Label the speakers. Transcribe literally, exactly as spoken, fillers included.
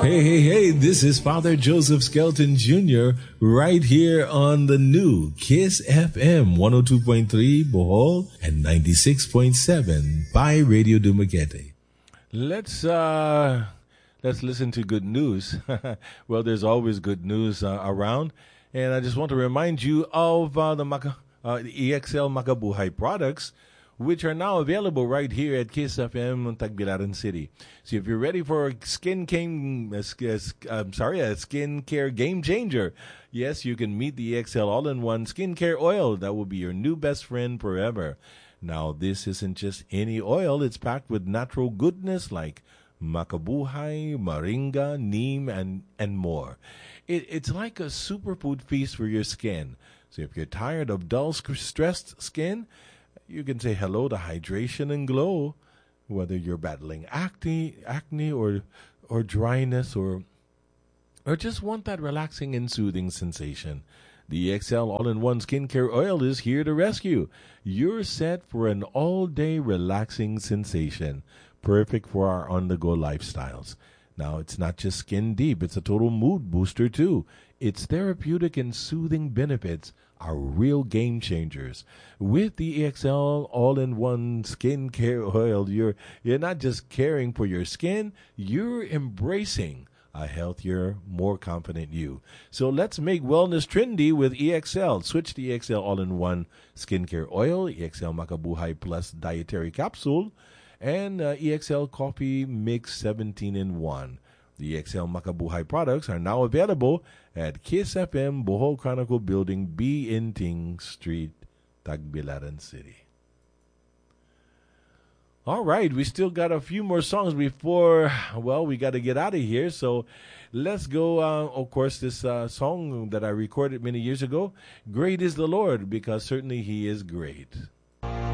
Speaker 1: Hey, hey, hey, this is Father Joseph Skelton Junior right here on the new Kiss F M one oh two point three Bohol and ninety-six point seven by Radio Dumaguete.
Speaker 2: Let's uh let's listen to good news. Well, there's always good news uh, around, and I just want to remind you of uh, the Maka, uh, the E X L Makabuhay products, which are now available right here at Kiss F M Tagbilaran City. So if you're ready for a skin game, uh, I'm sorry, a skincare game changer, yes, you can meet the E X L All-in-One Skincare Oil. That will be your new best friend forever. Now, this isn't just any oil. It's packed with natural goodness like makabuhay, moringa, neem, and, and more. It, it's like a superfood feast for your skin. So if you're tired of dull, stressed skin, you can say hello to hydration and glow, whether you're battling acne, acne or or dryness, or or just want that relaxing and soothing sensation. The E X L All-in-One Skincare Oil is here to rescue. You're set for an all-day relaxing sensation, perfect for our on-the-go lifestyles. Now, it's not just skin deep, it's a total mood booster too. Its therapeutic and soothing benefits are real game changers. With the E X L All-in-One Skincare Oil, you're, you're not just caring for your skin, you're embracing a healthier, more confident you. So let's make wellness trendy with E X L. Switch to E X L All-in-One Skincare Oil, E X L Makabuhay Plus Dietary Capsule, and uh, E X L Coffee Mix seventeen in one. The E X L Makabuhay products are now available at Kiss F M Bohol Chronicle Building, B. Inting Street, Tagbilaran City. All right, we still got a few more songs before, well, we got to get out of here. So let's go, uh, of course, this uh, song that I recorded many years ago, Great is the Lord, because certainly He is great.